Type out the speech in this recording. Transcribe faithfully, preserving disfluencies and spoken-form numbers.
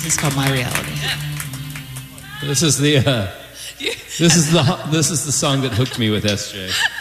is called My Reality. This is the uh, this is the this is the song that hooked me with S J.